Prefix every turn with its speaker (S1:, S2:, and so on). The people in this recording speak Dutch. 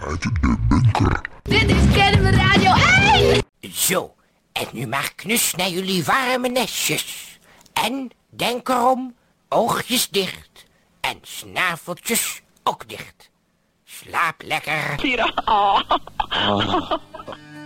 S1: uit de bunker.
S2: Dit is Kennemer Radio 1!
S3: Zo, en nu maar knus naar jullie warme nestjes. En denk erom, oogjes dicht. En snaveltjes ook dicht. Slaap lekker.
S2: Hier,